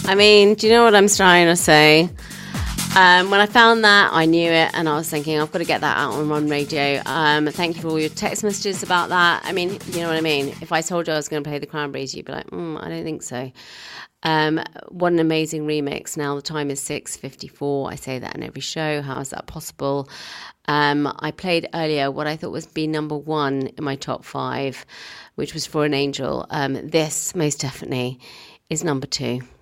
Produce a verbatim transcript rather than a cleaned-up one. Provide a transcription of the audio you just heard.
I mean, do you know what I'm trying to say? Um, when I found that, I knew it, and I was thinking, I've got to get that out on Run Radio. Um, thank you for all your text messages about that. I mean, you know what I mean? If I told you I was going to play the Cranberries, you'd be like, mm, I don't think so. Um, what an amazing remix. Now the time is six fifty-four. I say that in every show. How is that possible? Um, I played earlier what I thought was be number one in my top five, which was For an Angel. Um, this, most definitely, is number two.